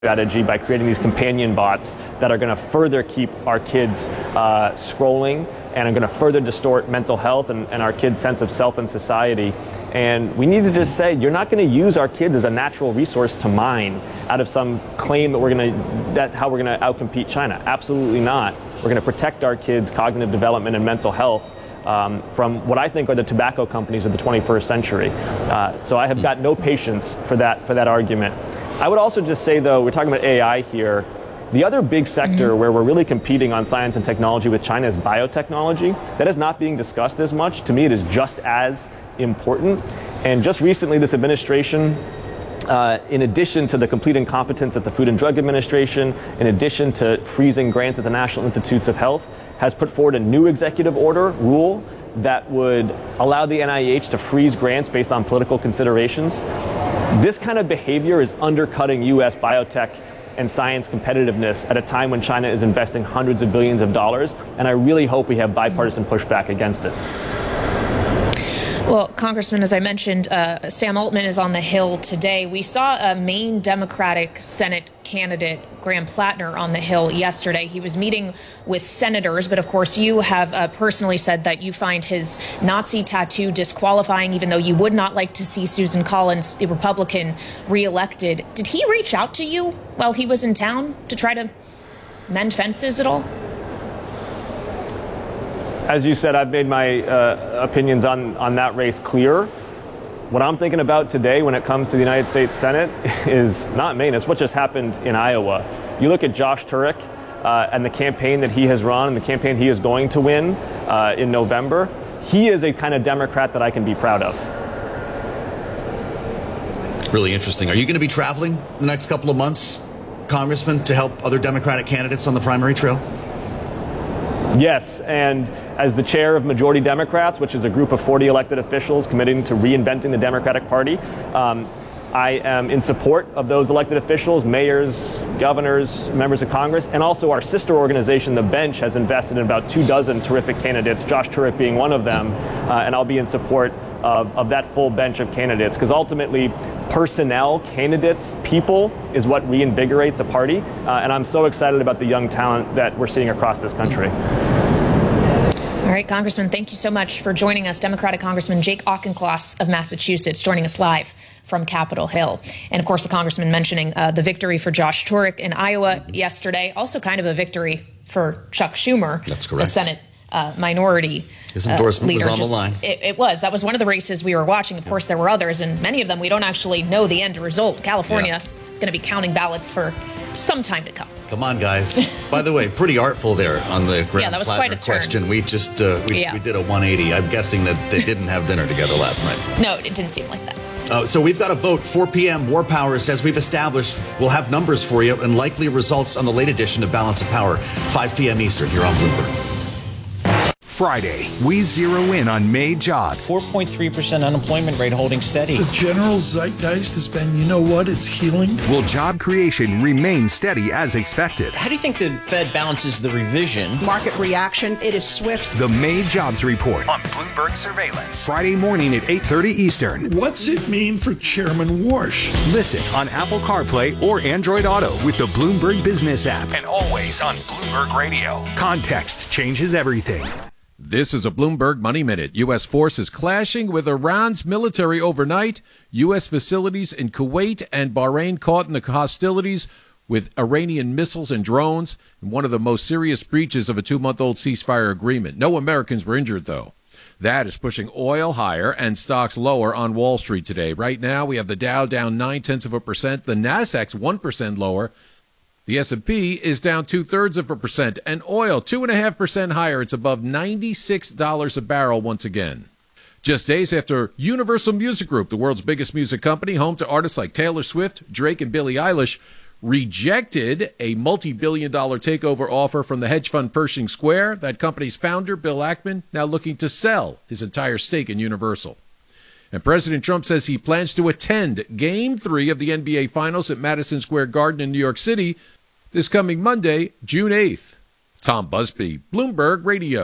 strategy by creating these companion bots that are going to further keep our kids scrolling and are going to further distort mental health and our kids' sense of self and society. And we need to just say, you're not going to use our kids as a natural resource to mine out of some claim that that's how we're going to outcompete China. Absolutely not. We're going to protect our kids' cognitive development and mental health from what I think are the tobacco companies of the 21st century. So I have got no patience for that argument. I would also just say, though, we're talking about AI here. The other big sector where we're really competing on science and technology with China is biotechnology. That is not being discussed as much. To me, it is just as important. And just recently, this administration, in addition to the complete incompetence at the Food and Drug Administration, in addition to freezing grants at the National Institutes of Health, has put forward a new executive order rule that would allow the NIH to freeze grants based on political considerations. This kind of behavior is undercutting U.S. biotech and science competitiveness at a time when China is investing hundreds of billions of dollars, and I really hope we have bipartisan pushback against it. Well, Congressman, as I mentioned, Sam Altman is on the Hill today. We saw a Maine Democratic Senate candidate, Graham Plattner, on the Hill yesterday. He was meeting with senators, but of course you have personally said that you find his Nazi tattoo disqualifying, even though you would not like to see Susan Collins, the Republican, reelected. Did he reach out to you while he was in town to try to mend fences at all? As you said, I've made my opinions on that race clear. What I'm thinking about today when it comes to the United States Senate is not Maine, it's what just happened in Iowa. You look at Josh Turek and the campaign that he has run and the campaign he is going to win in November. He is a kind of Democrat that I can be proud of. Really interesting. Are you going to be traveling the next couple of months, Congressman, to help other Democratic candidates on the primary trail? Yes, and as the chair of Majority Democrats, which is a group of 40 elected officials committing to reinventing the Democratic Party, I am in support of those elected officials, mayors, governors, members of Congress, and also our sister organization, The Bench, has invested in about 24 terrific candidates, Josh Turek being one of them, and I'll be in support of that full bench of candidates, because ultimately personnel, candidates, people is what reinvigorates a party, and I'm so excited about the young talent that we're seeing across this country. All right, Congressman, thank you so much for joining us. Democratic Congressman Jake Auchincloss of Massachusetts joining us live from Capitol Hill. And, of course, the Congressman mentioning the victory for Josh Turek in Iowa yesterday, also kind of a victory for Chuck Schumer, that's correct, the Senate minority His endorsement leader. was on the line. It was. That was one of the races we were watching. Of course, there were others, and many of them we don't actually know the end result. California going to be counting ballots for some time to come. Come on, guys. By the way, pretty artful there on the Graham that was quite a turn. Question. We just we did a 180. I'm guessing that they didn't have dinner together last night. No, it didn't seem like that. So we've got a vote, 4 p.m. War Powers, as we've established. We'll have numbers for you and likely results on the late edition of Balance of Power, 5 p.m. Eastern here on Bloomberg. Friday, we zero in on May jobs. 4.3% unemployment rate holding steady. The general zeitgeist has been, you know what, it's healing. Will job creation remain steady as expected? How do you think the Fed balances the revision? Market reaction, it is swift. The May jobs report on Bloomberg Surveillance. Friday morning at 8:30 Eastern. What's it mean for Chairman Warsh? Listen on Apple CarPlay or Android Auto with the Bloomberg Business app. And always on Bloomberg Radio. Context changes everything. This is a Bloomberg Money Minute. U.S. forces clashing with Iran's military overnight. U.S. facilities in Kuwait and Bahrain caught in the hostilities with Iranian missiles and drones. One of the most serious breaches of a 2-month-old ceasefire agreement. No Americans were injured, though. That is pushing oil higher and stocks lower on Wall Street today. Right now, we have the Dow down 0.9%. The Nasdaq's 1% lower. The S&P is down 0.2%, and oil 2.5% higher. It's above $96 a barrel once again. Just days after Universal Music Group, the world's biggest music company, home to artists like Taylor Swift, Drake, and Billie Eilish, rejected a multi-billion-dollar takeover offer from the hedge fund Pershing Square. That company's founder, Bill Ackman, now looking to sell his entire stake in Universal. And President Trump says he plans to attend Game 3 of the NBA Finals at Madison Square Garden in New York City this coming Monday, June 8th. Tom Busby, Bloomberg Radio.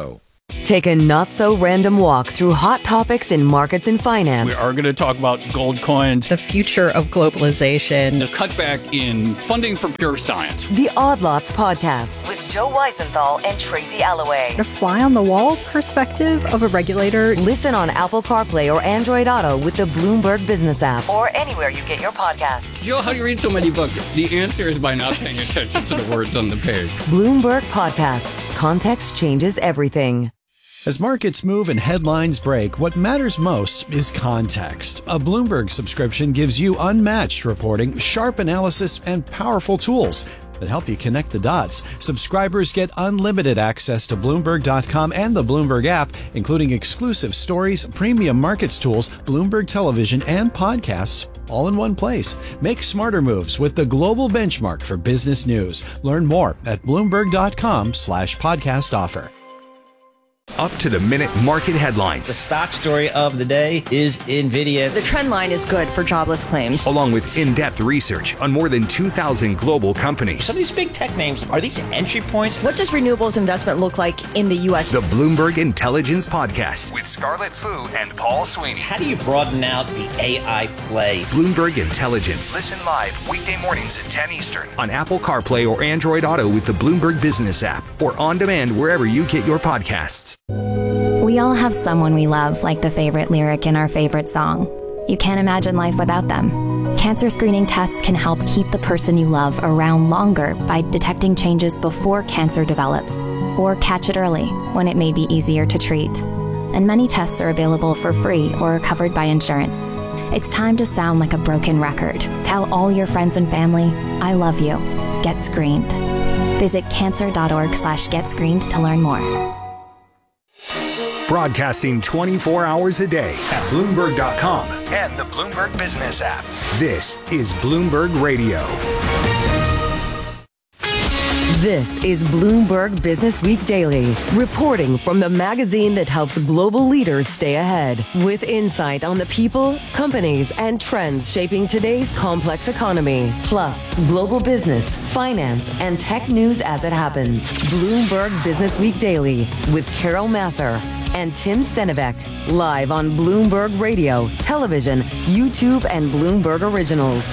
Take a not-so-random walk through hot topics in markets and finance. We are going to talk about gold coins, The future of globalization. the cutback in funding for pure science. The Odd Lots Podcast with Joe Weisenthal and Tracy Alloway. The fly-on-the-wall perspective of a regulator. Listen on Apple CarPlay or Android Auto with the Bloomberg Business app or anywhere you get your podcasts. Joe, how do you read so many books? The answer is by not paying attention to the words on the page. Bloomberg Podcasts. Context changes everything. As markets move and headlines break, what matters most is context. A Bloomberg subscription gives you unmatched reporting, sharp analysis, and powerful tools that help you connect the dots. Subscribers get unlimited access to Bloomberg.com and the Bloomberg app, including exclusive stories, premium markets tools, Bloomberg television, and podcasts, all in one place. Make smarter moves with the global benchmark for business news. Learn more at Bloomberg.com/podcast offer. Up-to-the-minute market headlines. The stock story of the day is NVIDIA. The trend line is good for jobless claims. Along with in-depth research on more than 2,000 global companies. Some of these big tech names, are these entry points? What does renewables investment look like in the U.S.? The Bloomberg Intelligence Podcast with Scarlett Fu and Paul Sweeney. How do you broaden out the AI play? Bloomberg Intelligence. Listen live weekday mornings at 10 Eastern on Apple CarPlay or Android Auto with the Bloomberg Business app or on demand wherever you get your podcasts. We all have someone we love, like the favorite lyric in our favorite song. You can't imagine life without them. Cancer screening tests can help keep the person you love around longer by detecting changes before cancer develops, or catch it early when it may be easier to treat. And many tests are available for free or are covered by insurance. It's time to sound like a broken record. Tell all your friends and family, I love you. Get screened. Visit cancer.org/getscreened to learn more. Broadcasting 24 hours a day at Bloomberg.com and the Bloomberg Business app. This is Bloomberg Radio. This is Bloomberg Business Week Daily, reporting from the magazine that helps global leaders stay ahead, with insight on the people, companies, and trends shaping today's complex economy, plus global business, finance, and tech news as it happens. Bloomberg Business Week Daily with Carol Massar and Tim Stenivek, live on Bloomberg Radio, television, YouTube, and Bloomberg Originals.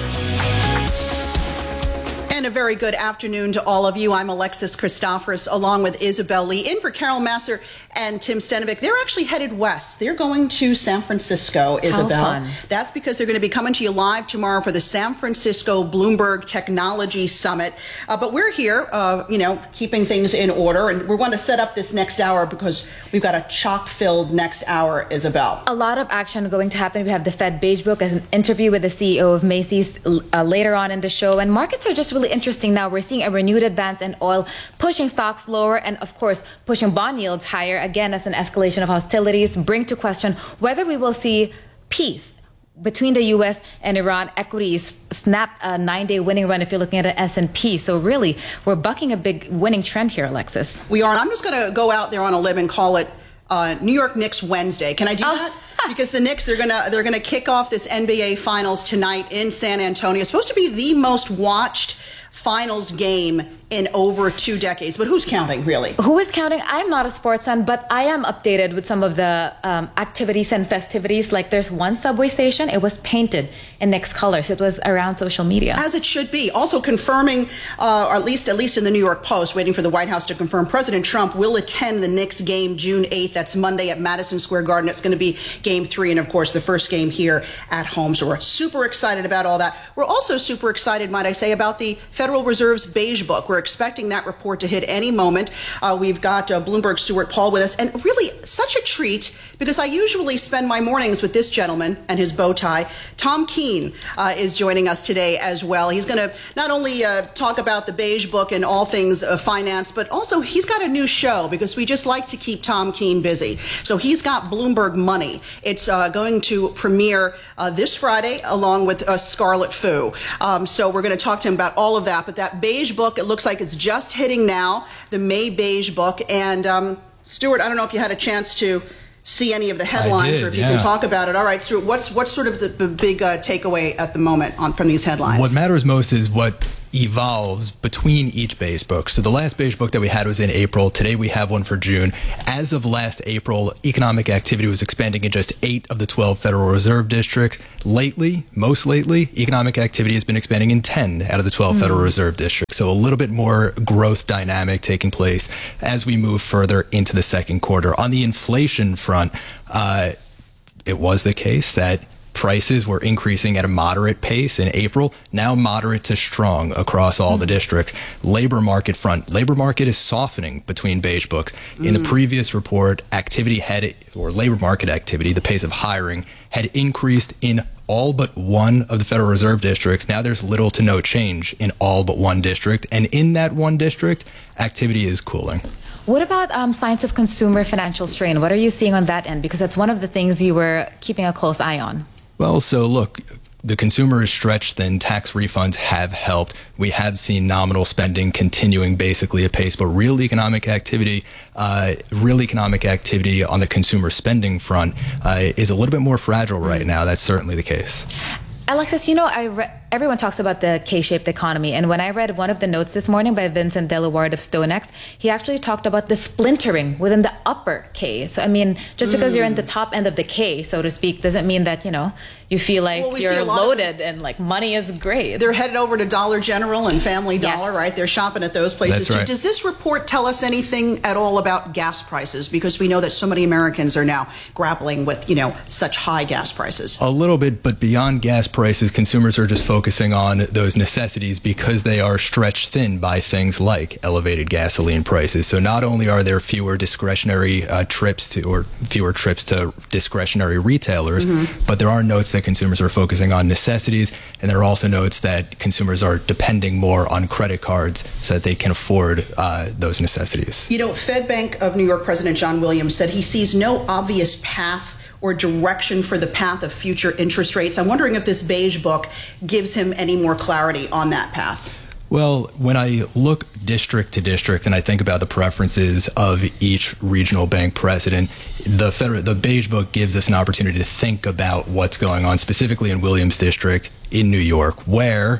And a very good afternoon to all of you. I'm Alexis Christoforous, along with Isabel Lee, in for Carol Massar and Tim Stenivek. They're actually headed west. They're going to San Francisco, Isabel. How fun. That's because they're going to be coming to you live tomorrow for the San Francisco Bloomberg Technology Summit. But we're here, keeping things in order, and we're going to set up this next hour because we've got a chock-filled next hour, Isabel. A lot of action going to happen. We have the Fed Beige Book as an interview with the CEO of Macy's later on in the show, and markets are just really interesting now. We're seeing a renewed advance in oil, pushing stocks lower and, of course, pushing bond yields higher, again, as an escalation of hostilities bring to question whether we will see peace between the U.S. and Iran. Equities snapped a 9-day winning run if you're looking at an S&P. So really, we're bucking a big winning trend here, Alexis. We are. And I'm just going to go out there on a limb and call it New York Knicks Wednesday. Can I do that? Because the Knicks, they're gonna kick off this NBA Finals tonight in San Antonio. It's supposed to be the most watched finals game in over 2 decades. But who's counting, really? Who is counting? I'm not a sports fan, but I am updated with some of the activities and festivities. Like there's one subway station, it was painted in Knicks colors. It was around social media. As it should be. Also confirming, or at least in the New York Post, waiting for the White House to confirm, President Trump will attend the Knicks game June 8th. That's Monday at Madison Square Garden. It's going to be game 3 and, of course, the first game here at home. So we're super excited about all that. We're also super excited, might I say, about the Federal Reserve's Beige Book. We're expecting that report to hit any moment. We've got Bloomberg Stuart Paul with us, and really such a treat because I usually spend my mornings with this gentleman and his bow tie. Tom Keene is joining us today as well. He's going to not only talk about the Beige Book and all things finance, but also he's got a new show because we just like to keep Tom Keene busy. So he's got Bloomberg Money. It's going to premiere this Friday along with Scarlett Fu. So we're going to talk to him about all of that. But that Beige Book, it looks like it's just hitting now, the May Beige Book. And Stuart, I don't know if you had a chance to see any of the headlines or if you can talk about it. All right, Stuart, what's sort of the big takeaway at the moment from these headlines? What matters most is what evolves between each beige book. So the last beige book that we had was in April. Today we have one for June. As of last April, economic activity was expanding in just 8 of the 12 Federal Reserve districts. Most lately, economic activity has been expanding in 10 out of the 12 Federal Reserve districts. So a little bit more growth dynamic taking place as we move further into the second quarter. On the inflation front, it was the case that prices were increasing at a moderate pace in April, now moderate to strong across all the districts. Labor market front, labor market is softening between beige books. In the previous report, labor market activity, the pace of hiring, had increased in all but one of the Federal Reserve districts. Now there's little to no change in all but one district. And in that one district, activity is cooling. What about signs of consumer financial strain? What are you seeing on that end? Because that's one of the things you were keeping a close eye on. Well, so look, the consumer is stretched thin. Tax refunds have helped. We have seen nominal spending continuing basically apace, but real economic activity on the consumer spending front is a little bit more fragile right now. That's certainly the case. Alexis, everyone talks about the K-shaped economy. And when I read one of the notes this morning by Vincent Delaware of StoneX, he actually talked about the splintering within the upper K. So, I mean, just because you're in the top end of the K, so to speak, doesn't mean that, you feel like you're loaded and like money is great. They're headed over to Dollar General and Family Dollar, right? They're shopping at those places. That's right. Does this report tell us anything at all about gas prices? Because we know that so many Americans are now grappling with, such high gas prices. A little bit, but beyond gas prices, consumers are just focusing on those necessities because they are stretched thin by things like elevated gasoline prices. So not only are there fewer discretionary trips to discretionary retailers, but there are notes that consumers are focusing on necessities, and there are also notes that consumers are depending more on credit cards so that they can afford those necessities. Fed Bank of New York President John Williams said he sees no obvious path or direction for the path of future interest rates. I'm wondering if this beige book gives him any more clarity on that path. Well, when I look district to district and I think about the preferences of each regional bank president, the beige book gives us an opportunity to think about what's going on specifically in Williams District in New York, where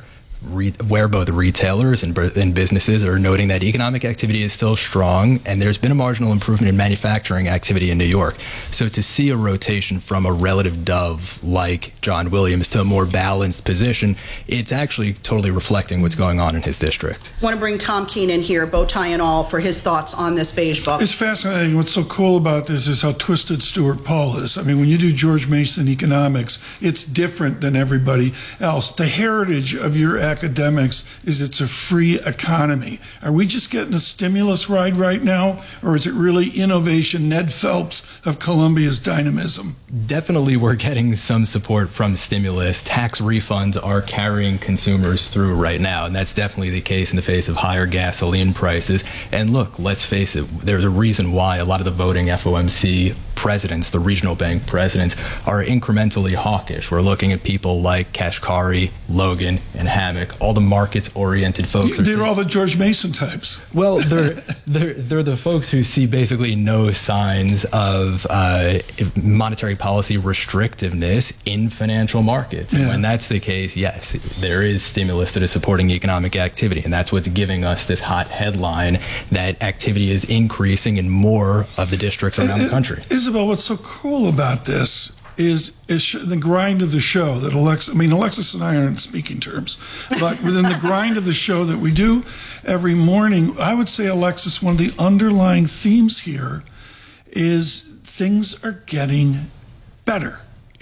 both retailers and businesses are noting that economic activity is still strong, and there's been a marginal improvement in manufacturing activity in New York. So to see a rotation from a relative dove like John Williams to a more balanced position, it's actually totally reflecting what's going on in his district. I want to bring Tom Keene in here, bow tie and all, for his thoughts on this beige book. It's fascinating. What's so cool about this is how twisted Stuart Paul is. I mean, when you do George Mason economics, it's different than everybody else. The heritage of your academics is it's a free economy. Are we just getting a stimulus ride right now, or is it really innovation, Ned Phelps of Columbia's dynamism? Definitely we're getting some support from stimulus. Tax refunds are carrying consumers through right now, and that's definitely the case in the face of higher gasoline prices. And look, let's face it, there's a reason why a lot of the voting FOMC presidents, the regional bank presidents, are incrementally hawkish. We're looking at people like Kashkari, Logan, and Hammock, all the market-oriented folks. They're all the George Mason types. Well, they're the folks who see basically no signs of monetary policy restrictiveness in financial markets. And when that's the case, yes, there is stimulus that is supporting economic activity, and that's what's giving us this hot headline that activity is increasing in more of the districts around the country. Isabel, what's so cool about this is the grind of the show that Alexis and I are in speaking terms, but within the grind of the show that we do every morning, I would say, Alexis, one of the underlying themes here is things are getting better.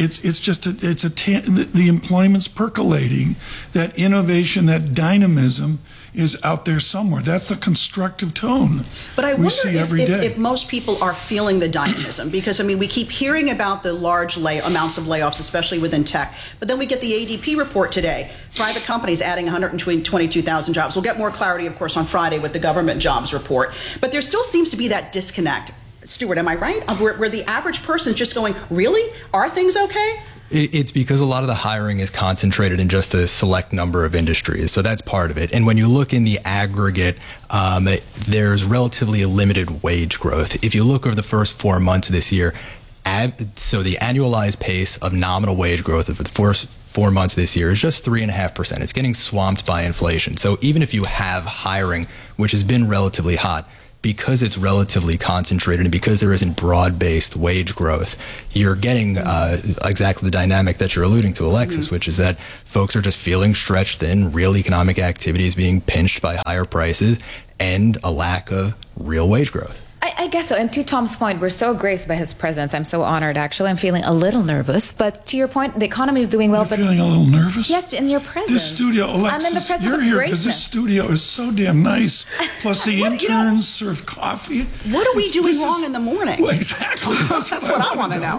The employment's percolating, that innovation, that dynamism is out there somewhere. That's the constructive tone but I we wonder see every day. If most people are feeling the dynamism, because we keep hearing about the large amounts of layoffs, especially within tech, but then we get the ADP report today, private companies adding 122,000 jobs. We'll get more clarity, of course, on Friday with the government jobs report, but there still seems to be that disconnect. Stuart, am I right? Where the average person is just going, really? Are things okay? It's because a lot of the hiring is concentrated in just a select number of industries. So that's part of it. And when you look in the aggregate, there's relatively limited wage growth. If you look over the first 4 months of this year, so the annualized pace of nominal wage growth of the 4 months this year is just 3.5%. It's getting swamped by inflation. So even if you have hiring, which has been relatively hot, because it's relatively concentrated and because there isn't broad-based wage growth, you're getting exactly the dynamic that you're alluding to, Alexis, which is that folks are just feeling stretched thin, real economic activity is being pinched by higher prices, and a lack of real wage growth. I guess so. And to Tom's point, we're so graced by his presence. I'm so honored, actually. I'm feeling a little nervous. But to your point, the economy is doing well. You're feeling a little nervous? Yes, in your presence. This studio, Alexis, I'm in the presence you're of here greatness. because this studio is so damn nice. Plus the interns serve coffee. What are we doing wrong in the morning? Well, exactly. That's what I want to know.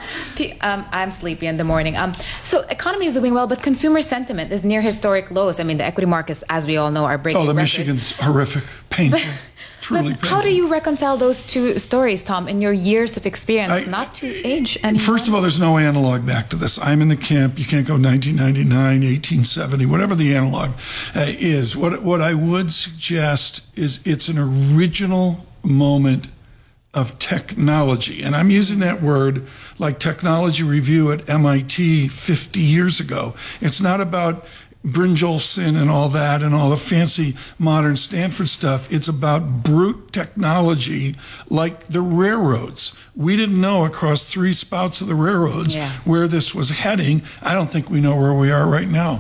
I'm sleepy in the morning. So economy is doing well, but consumer sentiment is near historic lows. I mean, the equity markets, as we all know, are breaking records. Michigan's horrific, painful. But how do you reconcile those two stories, Tom, in your years of experience, not to age anymore? First of all, there's no analog back to this. I'm in the camp. You can't go 1999, 1870, whatever the analog is. What I would suggest is it's an original moment of technology. And I'm using that word like Technology Review at MIT 50 years ago. It's not about Brynjolfsson and all that and all the fancy modern Stanford stuff. It's about brute technology like the railroads. We didn't know across 3 spouts of the railroads where this was heading. I don't think we know where we are right now.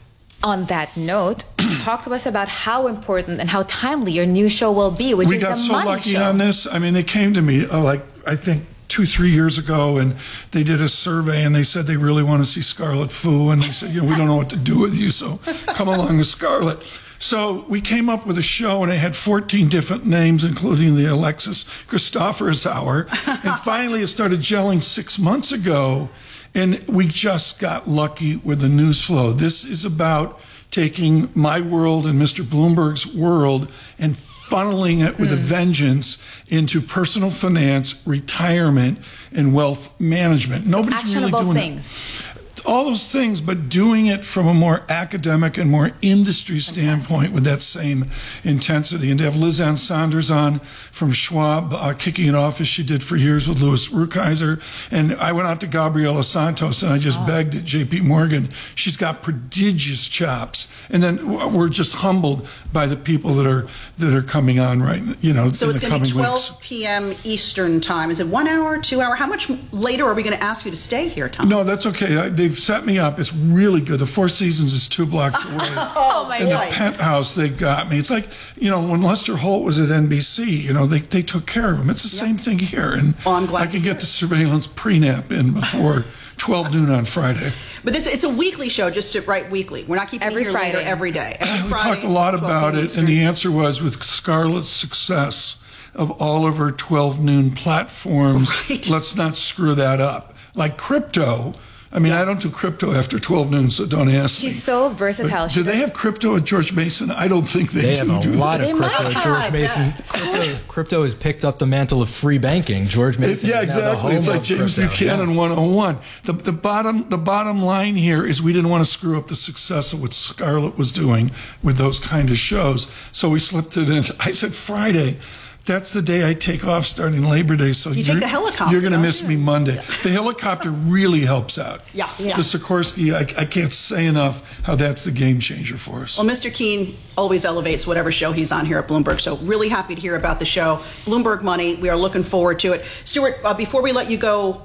On that note, talk to us about how important and how timely your new show will be, which is the Money Show. We got so lucky on this. I mean, they came to me I think 2-3 years ago, and they did a survey, and they said they really want to see Scarlet Fu, and they said, we don't know what to do with you, so come along with Scarlet. So we came up with a show, and it had 14 different names, including the Alexis Christophorus Hour, and finally it started gelling 6 months ago, and we just got lucky with the news flow. This is about taking my world and Mr. Bloomberg's world and funneling it with a vengeance into personal finance, retirement, and wealth management. So Nobody's really doing things. all those things, but doing it from a more academic and more industry standpoint with that same intensity. And to have Liz Ann Saunders on from Schwab, kicking it off as she did for years with Louis Rukeyser. And I went out to Gabriela Santos and I just begged at JP Morgan. She's got prodigious chops. And then we're just humbled by the people that are coming on right, So it's going to be 12 p.m. Eastern time. Is it 1 hour, 2 hour? How much later are we going to ask you to stay here, Tom? No, that's okay. They've set me up. It's really good. The Four Seasons is 2 blocks away. Oh, my In God. the penthouse, they got me. It's like, when Lester Holt was at NBC, they took care of him. It's the same thing here. And I can get the surveillance pre-nap in before 12 noon on Friday. But it's a weekly show, just to write weekly. We're not keeping it here later every day. We talked a lot about it, and the answer was with Scarlett's success of all of her 12 noon platforms, let's not screw that up. Like crypto. I mean, I don't do crypto after 12 noon, so don't ask me. She's so versatile. But do they have crypto at George Mason? I don't think they do. They have a lot that. of crypto at George Mason. Crypto has picked up the mantle of free banking. George Mason. Yeah, exactly. It's like James Buchanan 101. The bottom line here is we didn't want to screw up the success of what Scarlett was doing with those kind of shows, so we slipped it in. I said Friday. That's the day I take off starting Labor Day. So you take the helicopter. You're going to miss me Monday. Yeah. The helicopter really helps out. Yeah. The Sikorsky, I can't say enough how that's the game changer for us. Well, Mr. Keene always elevates whatever show he's on here at Bloomberg. So really happy to hear about the show. Bloomberg Money. We are looking forward to it. Stuart, before we let you go,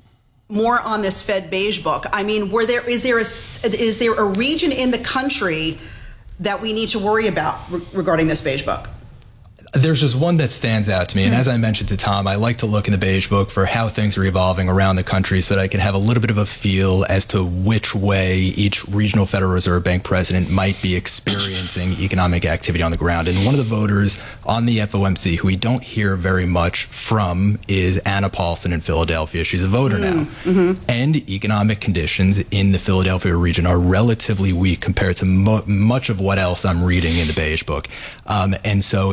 more on this Fed Beige book. I mean, is there a region in the country that we need to worry about regarding this Beige book? There's just one that stands out to me. And as I mentioned to Tom, I like to look in the Beige Book for how things are evolving around the country so that I can have a little bit of a feel as to which way each regional Federal Reserve Bank president might be experiencing economic activity on the ground. And one of the voters on the FOMC who we don't hear very much from is Anna Paulson in Philadelphia. She's a voter now. Mm-hmm. And economic conditions in the Philadelphia region are relatively weak compared to much of what else I'm reading in the Beige Book. And so it shouldn't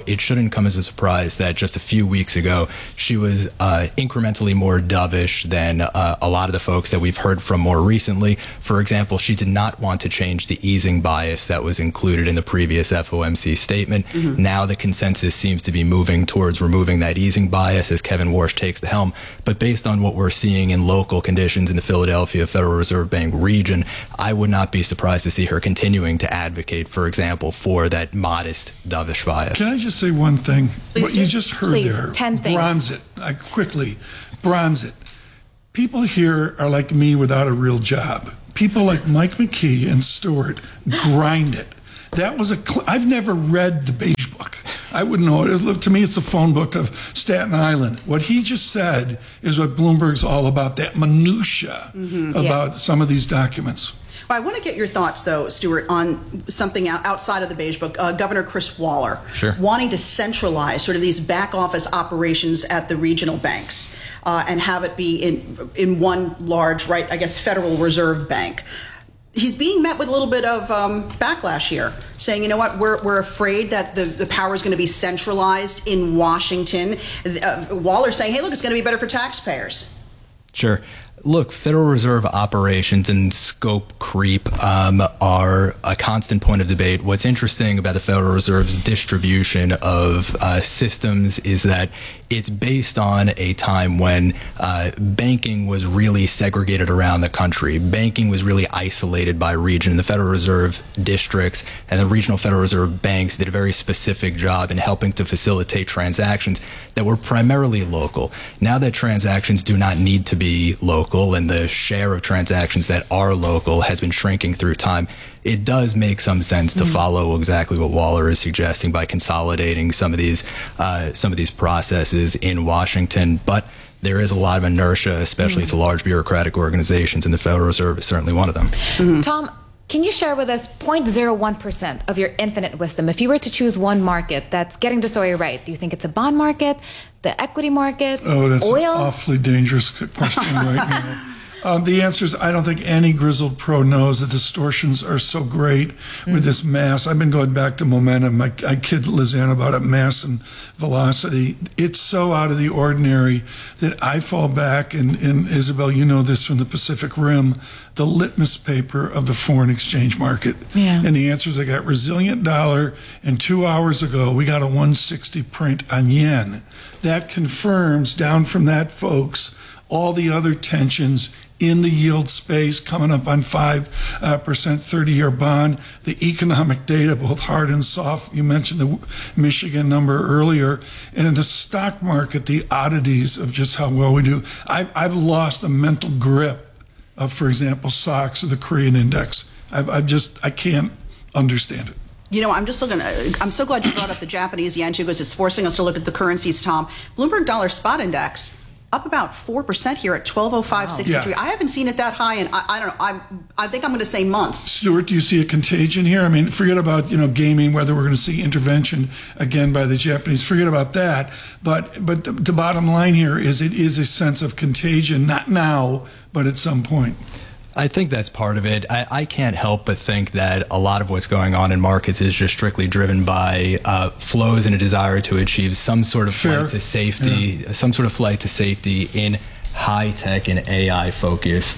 shouldn't come as a surprise that just a few weeks ago, she was incrementally more dovish than a lot of the folks that we've heard from more recently. For example, she did not want to change the easing bias that was included in the previous FOMC statement. Now the consensus seems to be moving towards removing that easing bias as Kevin Warsh takes the helm. But based on what we're seeing in local conditions in the Philadelphia Federal Reserve Bank region, I would not be surprised to see her continuing to advocate, for example, for that modest dovish bias. Can I just say one thing? What you just heard there, 10 things. bronze it. Quickly, bronze it. People here are like me without a real job. People like Mike McKee and Stewart grind it. That was I've never read the beige book. I wouldn't know it. To me, it's the phone book of Staten Island. What he just said is what Bloomberg's all about, that minutia about some of these documents. Well, I want to get your thoughts, though, Stuart, on something outside of the beige book. Governor Chris Waller wanting to centralize sort of these back office operations at the regional banks and have it be in one large, Federal Reserve Bank. He's being met with a little bit of backlash here, saying, you know what, we're afraid that the power is going to be centralized in Washington. Waller's saying, hey, look, it's going to be better for taxpayers. Sure. Look, Federal Reserve operations and scope creep are a constant point of debate. What's interesting about the Federal Reserve's distribution of systems is that it's based on a time when banking was really segregated around the country. Banking was really isolated by region. The Federal Reserve districts and the regional Federal Reserve banks did a very specific job in helping to facilitate transactions that were primarily local. Now that transactions do not need to be local and the share of transactions that are local has been shrinking through time, it does make some sense to follow exactly what Waller is suggesting by consolidating some of these processes in Washington. But there is a lot of inertia, especially to large bureaucratic organizations, and the Federal Reserve is certainly one of them. Tom, can you share with us 0.01% of your infinite wisdom? If you were to choose one market that's getting the story right, do you think it's a bond market, the equity market, oil? An awfully dangerous question right now. The answer is I don't think any grizzled pro knows the distortions are so great with this mass. I've been going back to momentum. I kid Lizanne about it, mass and velocity. It's so out of the ordinary that I fall back, and Isabel, you know this from the Pacific Rim, the litmus paper of the foreign exchange market. And the answer is I got resilient dollar, and 2 hours ago we got a 160 print on yen. That confirms, down from that, folks, all the other tensions in the yield space coming up on 5% 30-year bond, the economic data, both hard and soft. You mentioned the Michigan number earlier. And in the stock market, the oddities of just how well we do. I've lost a mental grip of, for example, SOX or the Korean index. I can't understand it. You know, I'm so glad you brought up the Japanese yen, too, because it's forcing us to look at the currencies, Tom. Bloomberg Dollar Spot Index up about 4% here at 1205.63. I haven't seen it that high, and I don't know. I think I'm going to say months. Stuart, do you see a contagion here? I mean, forget about gaming, whether we're going to see intervention again by the Japanese. Forget about that. But the bottom line here is it is a sense of contagion, not now, but at some point. I think that's part of it. I can't help but think that a lot of what's going on in markets is just strictly driven by flows and a desire to achieve some sort of flight to safety, in high tech and AI focused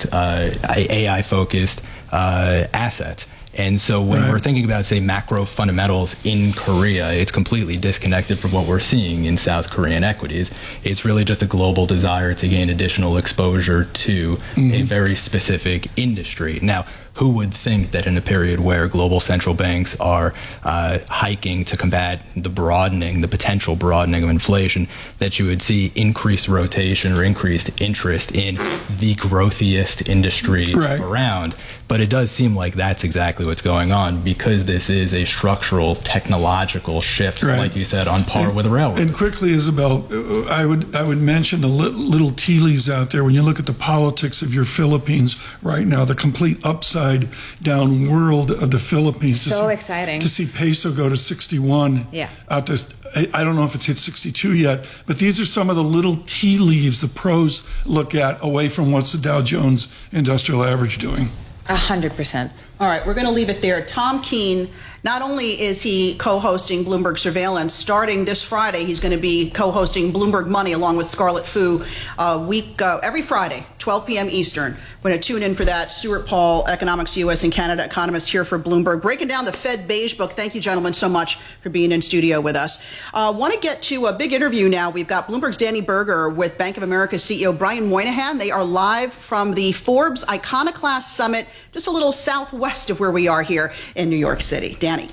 assets. And so when we're thinking about, say, macro fundamentals in Korea, it's completely disconnected from what we're seeing in South Korean equities. It's really just a global desire to gain additional exposure to a very specific industry. Now, who would think that in a period where global central banks are hiking to combat the potential broadening of inflation, that you would see increased rotation or increased interest in the growthiest industry around? But it does seem like that's exactly what's going on, because this is a structural technological shift, like you said, on par with a railroad. And quickly, Isabel, I would mention the little tea leaves out there. When you look at the politics of your Philippines right now, the complete upside down world of the Philippines. So exciting. To see peso go to 61. Out to, I don't know if it's hit 62 yet, but these are some of the little tea leaves the pros look at away from what's the Dow Jones Industrial Average doing. 100%. All right, we're going to leave it there. Tom Keene Not only is he co-hosting Bloomberg Surveillance, starting this Friday, he's going to be co-hosting Bloomberg Money along with Scarlett Fu every Friday, 12 p.m. Eastern. We're going to tune in for that. Stuart Paul, Economics U.S. and Canada economist here for Bloomberg, breaking down the Fed Beige Book. Thank you, gentlemen, so much for being in studio with us. Want to get to a big interview now. We've got Bloomberg's Danny Berger with Bank of America CEO Brian Moynihan. They are live from the Forbes Iconoclast Summit, just a little southwest of where we are here in New York City. Danny.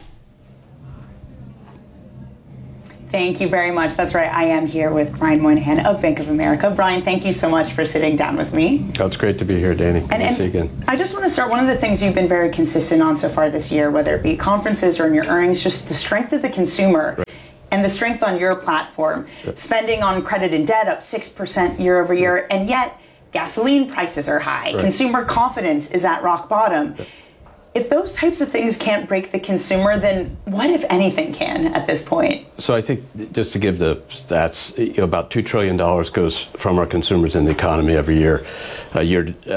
Thank you very much. That's right. I am here with Brian Moynihan of Bank of America. Brian, thank you so much for sitting down with me. Oh, it's great to be here, Danny. Good to see you again. I just want to start. One of the things you've been very consistent on so far this year, whether it be conferences or in your earnings, just the strength of the consumer. Right. And the strength on your platform. Yep. Spending on credit and debt up 6% year over year, and yet gasoline prices are high. Right. Consumer confidence is at rock bottom. Yep. If those types of things can't break the consumer, then what, if anything, can at this point? So I think, just to give the stats, about $2 trillion goes from our consumers in the economy every year. About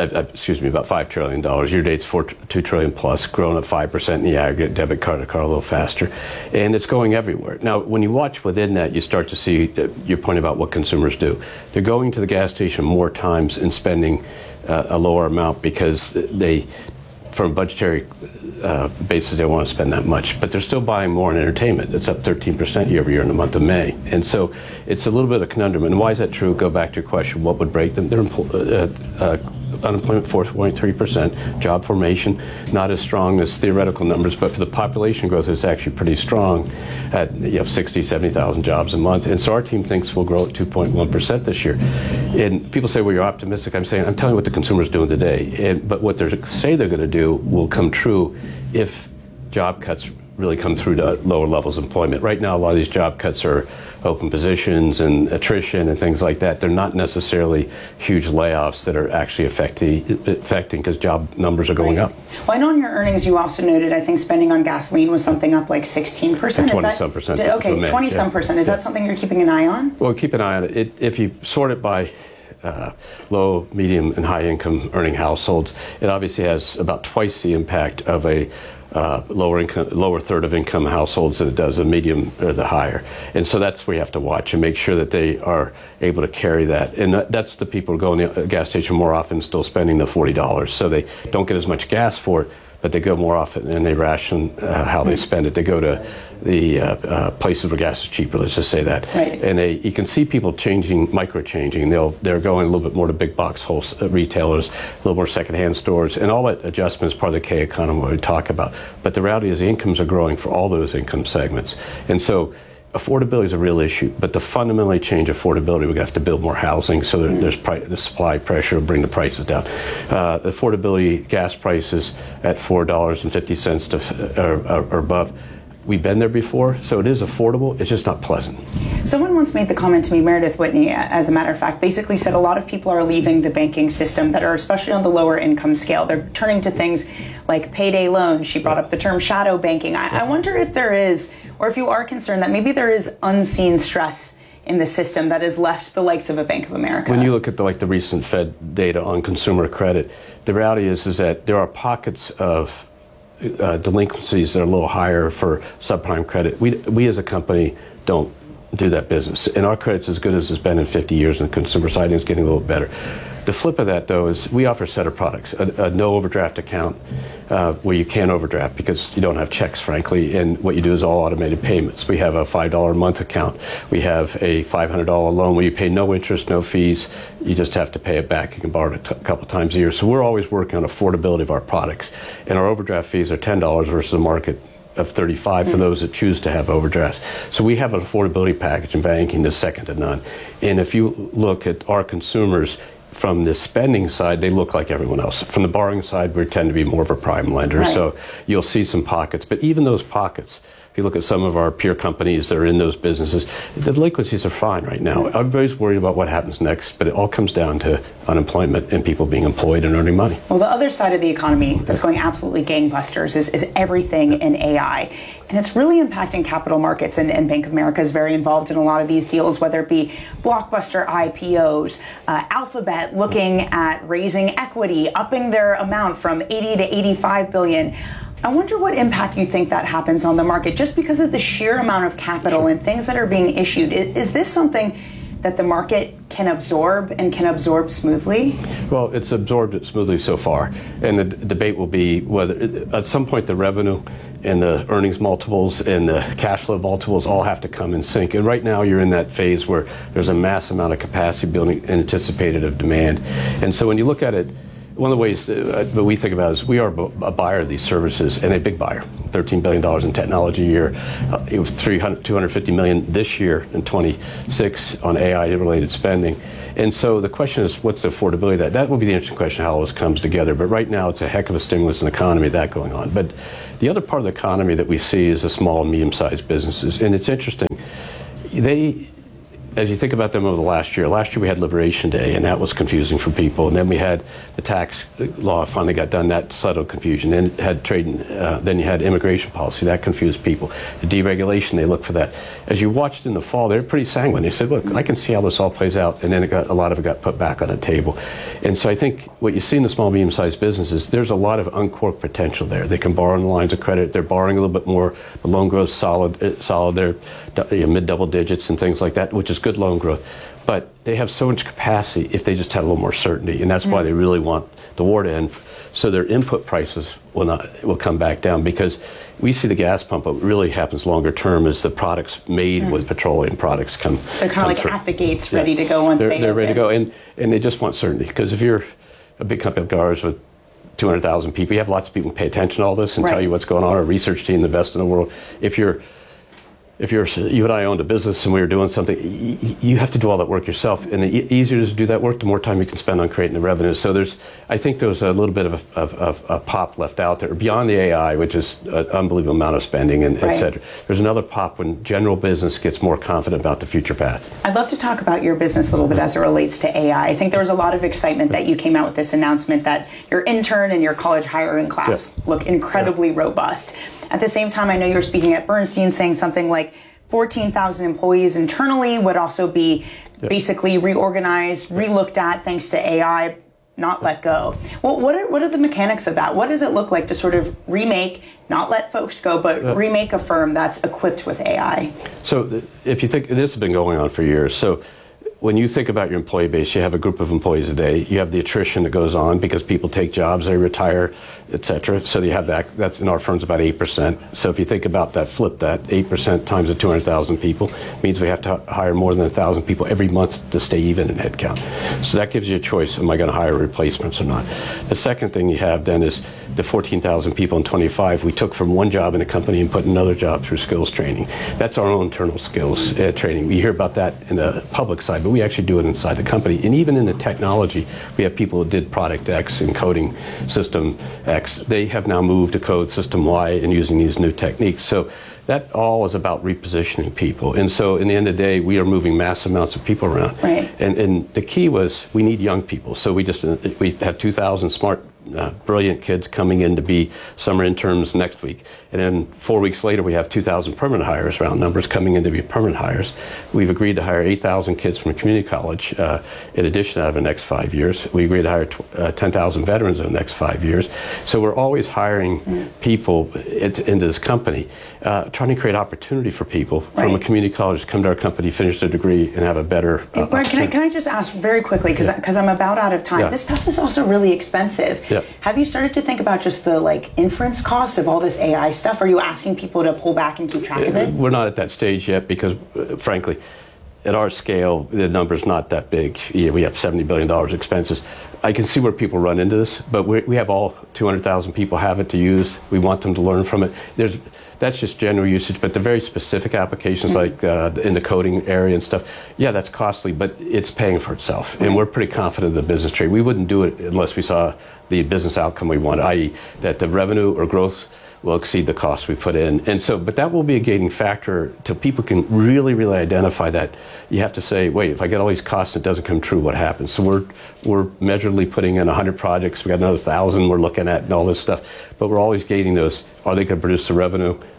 $5 trillion. Year to date's $2 trillion plus, growing at 5% in the aggregate, debit card to card a little faster. And it's going everywhere. Now, when you watch within that, you start to see your point about what consumers do. They're going to the gas station more times and spending a lower amount because they, from a budgetary basis, they don't want to spend that much, but they're still buying more in entertainment. It's up 13% year over year in the month of May. And so it's a little bit of a conundrum. And why is that true? Go back to your question, what would break them? Their unemployment 4.3%, job formation, not as strong as theoretical numbers, but for the population growth, it's actually pretty strong at 60, 70,000 jobs a month. And so our team thinks we'll grow at 2.1% this year. And people say, well, you're optimistic. I'm telling you what the consumer's doing today. But what they say they're going to do will come true if job cuts really come through to lower levels of employment. Right now, a lot of these job cuts are open positions and attrition and things like that. They're not necessarily huge layoffs that are actually affecting because job numbers are going up. Well, I know in your earnings you also noted, I think spending on gasoline was something up like 16%. 20-some percent. Okay, it's 20-some percent. Is that something you're keeping an eye on? Well, keep an eye on it. If you sort it by low, medium, and high income earning households, it obviously has about twice the impact of a lower third of income households than it does a medium or the higher. And so that's where you have to watch and make sure that they are able to carry that. And that's the people who go in the gas station more often still spending the $40. So they don't get as much gas for it, but they go more often and they ration how they spend it. They go to the places where gas is cheaper, let's just say that. Right. And you can see people micro-changing. They're going a little bit more to big box retailers, a little more secondhand stores, and all that adjustment is part of the K economy we talk about. But the reality is the incomes are growing for all those income segments. And so affordability is a real issue, but to fundamentally change affordability, we're going to have to build more housing, so there's the supply pressure will bring the prices down. Affordability, gas prices at $4.50 or above. We've been there before, so it is affordable. It's just not pleasant. Someone once made the comment to me, Meredith Whitney, as a matter of fact, basically said a lot of people are leaving the banking system that are especially on the lower income scale. They're turning to things like payday loans. She brought up the term shadow banking. I wonder if there is, or if you are concerned that maybe there is unseen stress in the system that has left the likes of a Bank of America. When you look at the recent Fed data on consumer credit, the reality is that there are pockets of delinquencies that are a little higher for subprime credit. We as a company don't do that business. And our credit's as good as it's been in 50 years on the consumer side, and it's getting a little better. The flip of that, though, is we offer a set of products, a no overdraft account where you can't overdraft because you don't have checks, frankly, and what you do is all automated payments. We have a $5 a month account. We have a $500 loan where you pay no interest, no fees. You just have to pay it back. You can borrow it a couple times a year. So we're always working on affordability of our products. And our overdraft fees are $10 versus the market of $35 for those that choose to have overdrafts. So we have an affordability package in banking that's second to none. And if you look at our consumers, from the spending side, they look like everyone else. From the borrowing side, we tend to be more of a prime lender. Right. So you'll see some pockets. But even those pockets, if you look at some of our peer companies that are in those businesses, the delinquencies are fine right now. Everybody's worried about what happens next, but it all comes down to unemployment and people being employed and earning money. Well, the other side of the economy that's going absolutely gangbusters is everything in AI. And it's really impacting capital markets, and Bank of America is very involved in a lot of these deals, whether it be blockbuster IPOs, Alphabet looking at raising equity, upping their amount from 80 to 85 billion. I wonder what impact you think that happens on the market, just because of the sheer amount of capital and things that are being issued. Is this something that the market can absorb and can absorb smoothly? Well, it's absorbed it smoothly so far. And the debate will be whether at some point the revenue and the earnings multiples and the cash flow multiples all have to come in sync. And right now you're in that phase where there's a mass amount of capacity building anticipated of demand. And so when you look at it, one of the ways that we think about is we are a buyer of these services, and a big buyer. $13 billion in technology a year. It was $250 million this year in 26 on AI-related spending. And so the question is, what's the affordability of that? That will be the interesting question, how all this comes together. But right now, it's a heck of a stimulus in the economy, that going on. But the other part of the economy that we see is the small and medium-sized businesses. And it's interesting. As you think about them over the last year we had Liberation Day, and that was confusing for people. And then we had the tax law finally got done, that settled confusion. Then had trade, then you had immigration policy, that confused people. The deregulation, they looked for that. As you watched in the fall, they were pretty sanguine. They said, look, I can see how this all plays out. And then a lot of it got put back on the table. And so I think what you see in the small, medium-sized businesses, there's a lot of uncorked potential there. They can borrow on the lines of credit. They're borrowing a little bit more. The loan growth solid. They're mid-double digits and things like that, which is good loan growth. But they have so much capacity if they just had a little more certainty. And that's why they really want the war to end. So their input prices will come back down, because we see the gas pump. What really happens longer term is the products made with petroleum products come. So kind of like at the gates, ready to go once they're ready to go. And they just want certainty, because if you're a big company like ours with 200,000 people, you have lots of people who pay attention to all this and tell you what's going on. Our research team, the best in the world. If you and I owned a business and we were doing something, you have to do all that work yourself. And the easier it is to do that work, the more time you can spend on creating the revenue. So I think there's a little bit of a pop left out there beyond the AI, which is an unbelievable amount of spending and et cetera. There's another pop when general business gets more confident about the future path. I'd love to talk about your business a little bit as it relates to AI. I think there was a lot of excitement that you came out with this announcement that your intern and your college hiring class look incredibly robust. At the same time, I know you were speaking at Bernstein saying something like 14,000 employees internally would also be basically reorganized, relooked at thanks to AI, not let go. Well, what are the mechanics of that? What does it look like to sort of remake, not let folks go, but remake a firm that's equipped with AI? So if you think, this has been going on for years. So when you think about your employee base, you have a group of employees a day. You have the attrition that goes on because people take jobs, they retire, et cetera. So you have that. That's in our firm's about 8%. So if you think about that, flip that, 8% times the 200,000 people means we have to hire more than 1,000 people every month to stay even in headcount. So that gives you a choice. Am I going to hire replacements or not? The second thing you have then is the 14,000 people in 25 we took from one job in a company and put in another job through skills training. That's our own internal skills training. We hear about that in the public side, but we actually do it inside the company. And even in the technology, we have people who did product X and coding system X. They have now moved to code system Y and using these new techniques. So that all is about repositioning people. And so in the end of the day, we are moving mass amounts of people around. Right. And the key was we need young people. So we have 2,000 smart, brilliant kids coming in to be summer interns next week. And then 4 weeks later, we have 2,000 permanent hires, round numbers, coming in to be permanent hires. We've agreed to hire 8,000 kids from a community college in addition to that over the next 5 years. We agreed to hire 10,000 veterans in the next 5 years. So we're always hiring people into this company, trying to create opportunity for people from a community college to come to our company, finish their degree, and have a better Brian, can I just ask very quickly, because I'm about out of time. This stuff is also really expensive. Have you started to think about just the inference cost of all this AI stuff? Are you asking people to pull back and keep track of it? We're not at that stage yet because, frankly, at our scale, the number's not that big. We have $70 billion expenses. I can see where people run into this, but we have all 200,000 people have it to use. We want them to learn from it. That's just general usage, but the very specific applications like in the coding area and stuff, that's costly, but it's paying for itself. And we're pretty confident in the business trade. We wouldn't do it unless we saw the business outcome we want, i.e. that the revenue or growth will exceed the cost we put in. And so, but that will be a gating factor till people can really, really identify that. You have to say, wait, if I get all these costs and it doesn't come true, what happens? So we're measurably putting in 100 projects. We got another 1,000 we're looking at and all this stuff. But we're always gating those. Are they going to produce the revenue?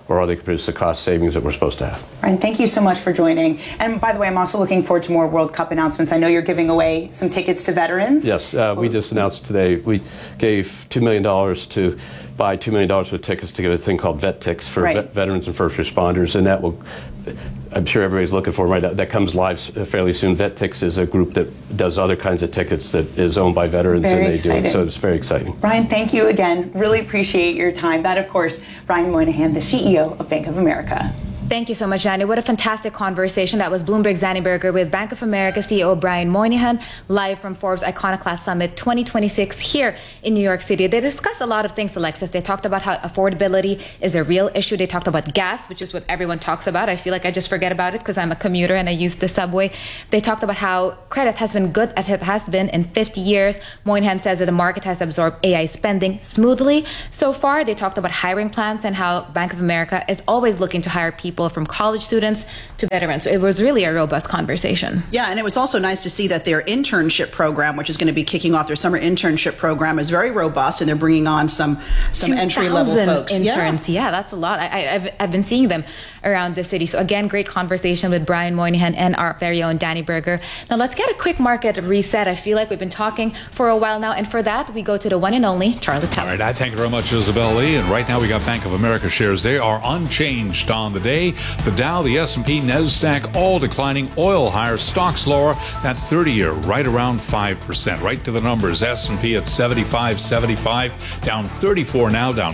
or they can produce the cost savings that we're supposed to have. Ryan, thank you so much for joining. And by the way, I'm also looking forward to more World Cup announcements. I know you're giving away some tickets to veterans. Yes, we just announced today we gave $2 million to buy $2 million worth of tickets to get a thing called VetTix for veterans and first responders, and that will, I'm sure everybody's looking for them right. That comes live fairly soon. VetTix is a group that does other kinds of tickets that is owned by veterans, and they do it, so it's very exciting. Brian, thank you again. Really appreciate your time. That, of course, Brian Moynihan, the CEO of Bank of America. Thank you so much, Danny. What a fantastic conversation. That was Bloomberg's Danny Berger with Bank of America CEO Brian Moynihan, live from Forbes Iconoclast Summit 2026 here in New York City. They discussed a lot of things, Alexis. They talked about how affordability is a real issue. They talked about gas, which is what everyone talks about. I feel like I just forget about it because I'm a commuter and I use the subway. They talked about how credit has been good as it has been in 50 years. Moynihan says that the market has absorbed AI spending smoothly. So far, they talked about hiring plans and how Bank of America is always looking to hire people from college students to veterans. So it was really a robust conversation. Yeah, and it was also nice to see that their internship program, which is going to be kicking off their summer internship program, is very robust, and they're bringing on some entry-level folks. Interns, yeah, that's a lot. I've been seeing them around the city. So again, great conversation with Brian Moynihan and our very own Danny Berger. Now let's get a quick market reset. I feel like we've been talking for a while now, and for that, we go to the one and only Charlie Teller. All right, I thank you very much, Isabel Lee. And right now we got Bank of America shares. They are unchanged on the day. The Dow, the S&P, NASDAQ, all declining. Oil higher, stocks lower. That 30-year right around 5%. Right to the numbers. S&P at 75.75, down 34 now, down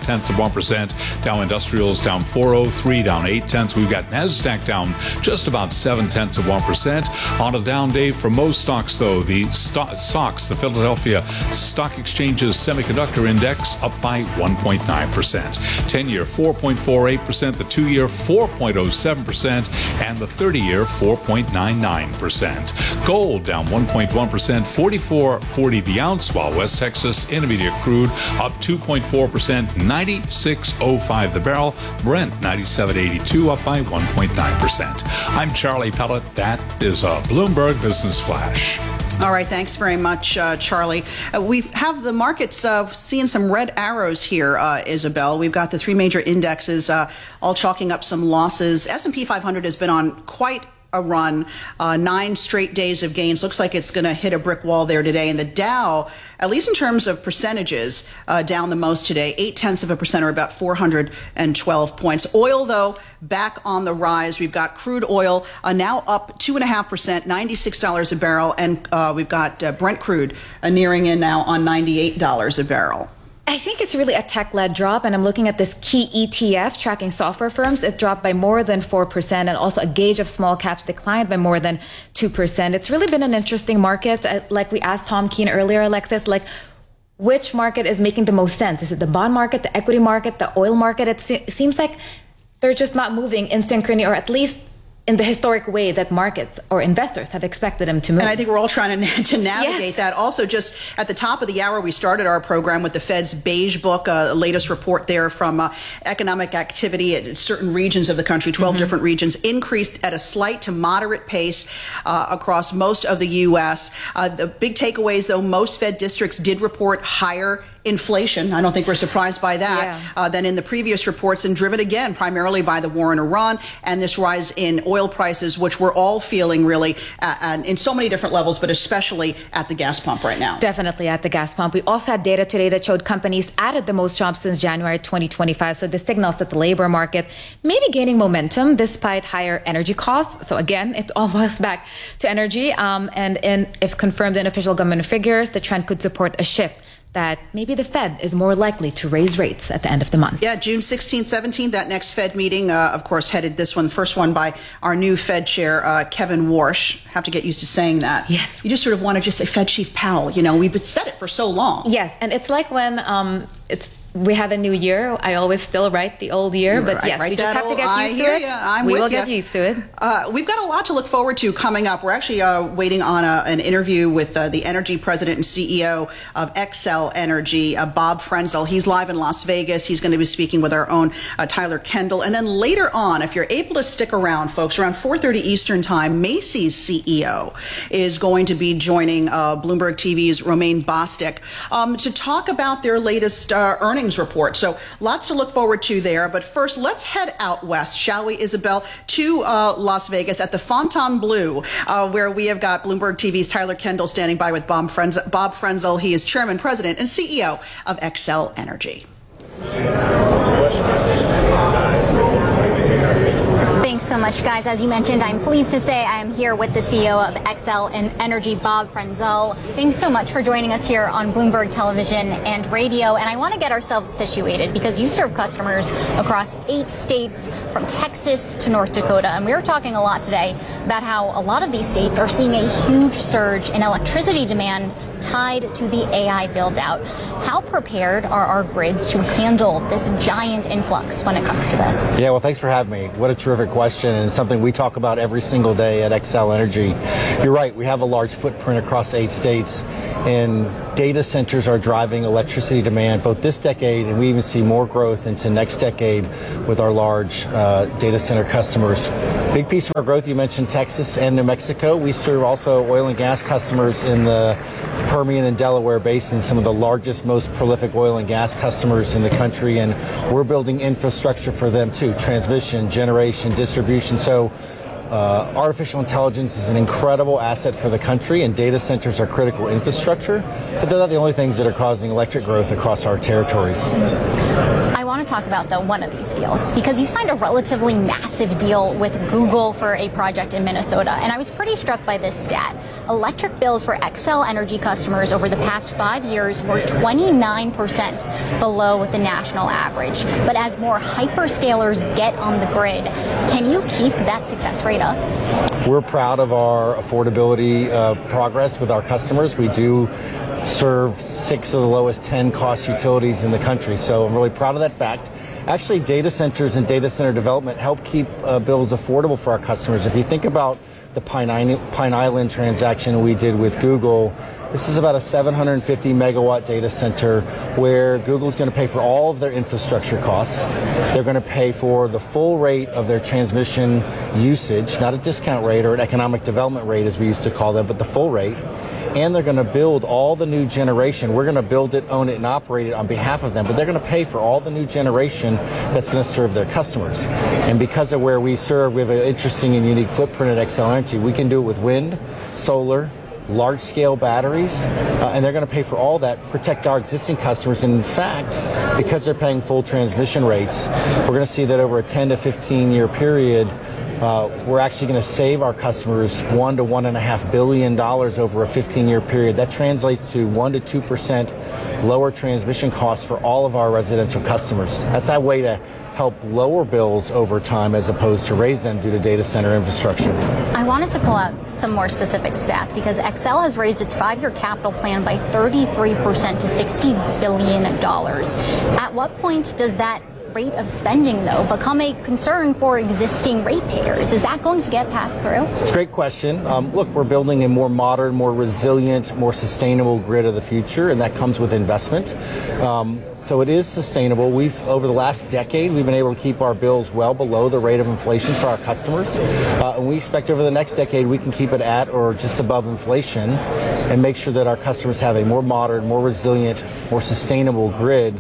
0.5%. Dow Industrials down 403, down 0.8. We've got NASDAQ down just about 0.7%. On a down day for most stocks, though, the SOX, the Philadelphia Stock Exchange's Semiconductor Index, up by 1.9%. 10-year 4.48%, the 2-year 4.07%, and the 30-year 4.99%. Gold down 1.1%, $44.40 the ounce, while West Texas Intermediate crude up 2.4%, $96.05 the barrel. Brent 97.82, up by 1.9%. I'm Charlie Pellet. That is a Bloomberg Business Flash. All right, thanks very much, Charlie. We have the markets seeing some red arrows here, Isabel. We've got the three major indexes all chalking up some losses. S&P 500 has been on quite a run, 9 straight days of gains. Looks like it's going to hit a brick wall there today. And the Dow, at least in terms of percentages, down the most today, 0.8%, or about 412 points. Oil, though, back on the rise. We've got crude oil now up 2.5%, $96 a barrel, and we've got Brent crude nearing in now on $98 a barrel. I think it's really a tech-led drop, and I'm looking at this key ETF tracking software firms. It dropped by more than 4%, and also a gauge of small caps declined by more than 2%. It's really been an interesting market. Like we asked Tom Keene earlier, Alexis, like, which market is making the most sense? Is it the bond market, the equity market, the oil market? It seems like they're just not moving in synchrony, or at least in the historic way that markets or investors have expected them to move. And I think we're all trying to navigate that. Also, just at the top of the hour, we started our program with the Fed's Beige Book, latest report there from economic activity at certain regions of the country, 12 different regions, increased at a slight to moderate pace across most of the U.S. The big takeaways, though, most Fed districts did report higher inflation. I don't think we're surprised by that than in the previous reports, and driven again primarily by the war in Iran and this rise in oil prices, which we're all feeling really in so many different levels, but especially at the gas pump right now. Definitely at the gas pump. We also had data today that showed companies added the most jobs since January 2025. So this signals that the labor market may be gaining momentum despite higher energy costs. So again, it all boils back to energy. And if confirmed in official government figures, the trend could support a shift that maybe the Fed is more likely to raise rates at the end of the month. Yeah, June 16th, 17th, that next Fed meeting, of course, headed this one, first one by our new Fed chair, Kevin Warsh. Have to get used to saying that. Yes. You just sort of want to just say Fed Chief Powell. You know, we've said it for so long. Yes, and it's like when we have a new year. I always still write the old year, but yes, we just have to get used to it. We will get used to it. We've got a lot to look forward to coming up. We're actually waiting on an interview with the energy president and CEO of Xcel Energy, Bob Frenzel. He's live in Las Vegas. He's going to be speaking with our own Tyler Kendall. And then later on, if you're able to stick around, folks, around 4:30 Eastern time, Macy's CEO is going to be joining Bloomberg TV's Romaine Bostick to talk about their latest earnings earnings report. So lots to look forward to there. But first, let's head out west, shall we, Isabel, to Las Vegas at the Fontainebleau, where we have got Bloomberg TV's Tyler Kendall standing by with Bob Frenzel. He is chairman, president, and CEO of Xcel Energy. Thanks so much, guys. As you mentioned, I'm pleased to say I am here with the CEO of Xcel Energy, Bob Frenzel. Thanks so much for joining us here on Bloomberg Television and Radio. And I want to get ourselves situated because you serve customers across 8 states, from Texas to North Dakota. And we were talking a lot today about how a lot of these states are seeing a huge surge in electricity demand tied to the AI build-out. How prepared are our grids to handle this giant influx when it comes to this? Yeah, well, thanks for having me. What a terrific question, and something we talk about every single day at Xcel Energy. You're right, we have a large footprint across 8 states, and data centers are driving electricity demand both this decade, and we even see more growth into next decade with our large data center customers. Big piece of our growth, you mentioned Texas and New Mexico. We serve also oil and gas customers in the Permian and Delaware Basin, some of the largest, most prolific oil and gas customers in the country, and we're building infrastructure for them too, transmission, generation, distribution. So artificial intelligence is an incredible asset for the country, and data centers are critical infrastructure, but they're not the only things that are causing electric growth across our territories. I want to talk about, though, one of these deals, because you signed a relatively massive deal with Google for a project in Minnesota, and I was pretty struck by this stat. Electric bills for Xcel Energy customers over the past 5 years were 29% below the national average. But as more hyperscalers get on the grid, can you keep that success rate up? We're proud of our affordability progress with our customers. We do serve 6 of the lowest 10 cost utilities in the country, so I'm really proud of that fact. Actually, data centers and data center development help keep bills affordable for our customers. If you think about the Pine Island transaction we did with Google, this is about a 750 megawatt data center where Google's going to pay for all of their infrastructure costs. They're going to pay for the full rate of their transmission usage, not a discount rate or an economic development rate as we used to call them, but the full rate. And they're going to build all the new generation. We're going to build it, own it, and operate it on behalf of them, but they're going to pay for all the new generation that's going to serve their customers. And because of where we serve, we have an interesting and unique footprint at Xcel Energy. We can do it with wind, solar, large-scale batteries, and they're going to pay for all that, protect our existing customers. And in fact, because they're paying full transmission rates, we're going to see that over a 10 to 15-year period, we're actually going to save our customers $1 to $1.5 billion over a 15-year period. That translates to 1 to 2% lower transmission costs for all of our residential customers. That's a way to help lower bills over time as opposed to raise them due to data center infrastructure. I wanted to pull out some more specific stats because Xcel has raised its 5-year capital plan by 33% to $60 billion. At what point does that rate of spending, though, become a concern for existing ratepayers? Is that going to get passed through? It's a great question. Look, we're building a more modern, more resilient, more sustainable grid of the future, and that comes with investment. So it is sustainable. Over the last decade, we've been able to keep our bills well below the rate of inflation for our customers. And we expect over the next decade, we can keep it at or just above inflation and make sure that our customers have a more modern, more resilient, more sustainable grid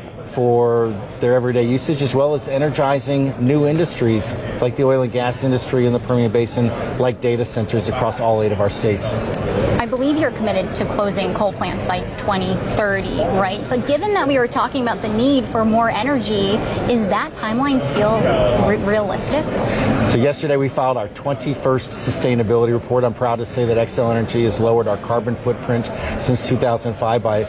for their everyday usage, as well as energizing new industries like the oil and gas industry in the Permian Basin, like data centers across all 8 of our states. I believe you're committed to closing coal plants by 2030, right? But given that we were talking about the need for more energy, is that timeline still realistic? So yesterday we filed our 21st sustainability report. I'm proud to say that Xcel Energy has lowered our carbon footprint since 2005 by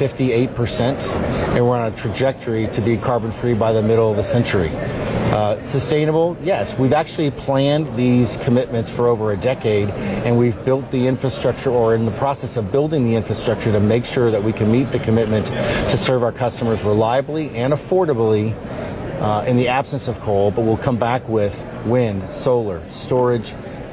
58%, and we're on a trajectory to be carbon-free by the middle of the century. Sustainable, yes. We've actually planned these commitments for over a decade, and we've built the infrastructure, or in the process of building the infrastructure, to make sure that we can meet the commitment to serve our customers reliably and affordably in the absence of coal, but we'll come back with wind, solar, storage,